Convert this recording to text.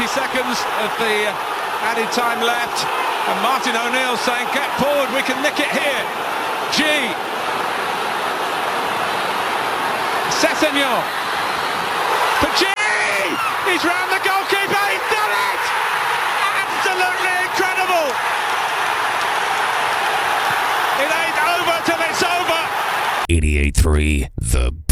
20 seconds of the added time left, and Martin O'Neill saying, get forward, we can nick it here. G. Sessegnon for G. He's round the goalkeeper, he's done it! Absolutely incredible! It ain't over till it's over! 88.3 The